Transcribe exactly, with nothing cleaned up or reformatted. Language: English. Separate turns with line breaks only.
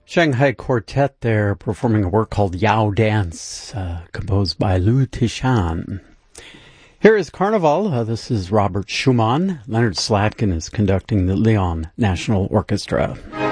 Shanghai Quartet there, performing a work called Yao Dance, uh, composed by Liu Tishan. Here is Carnival. Uh, this is Robert Schumann. Leonard Slatkin is conducting the Lyon National Orchestra.